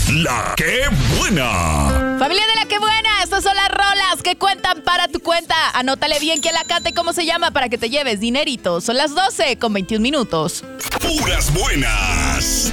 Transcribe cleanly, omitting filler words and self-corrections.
La que buena. Familia de La que buena, estas son las rolas que cuentan para tu cuenta. Anótale bien quién la canta y cómo se llama para que te lleves dinerito. Son las 12:21. Puras buenas.